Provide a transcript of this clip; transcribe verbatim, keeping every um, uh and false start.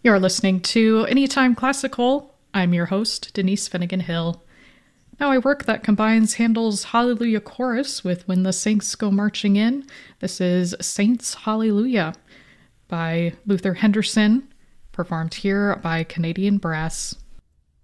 You're listening to Anytime Classical. I'm your host, Denise Finnegan Hill. Now, a work that combines Handel's Hallelujah Chorus with When the Saints Go Marching In. This is Saints Hallelujah by Luther Henderson, performed here by Canadian Brass.